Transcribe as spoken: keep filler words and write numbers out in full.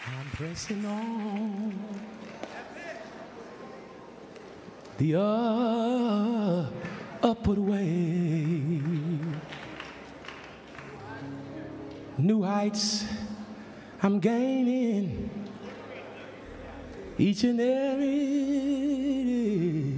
I'm pressing on the uh, upward way. New heights I'm gaining each and every day.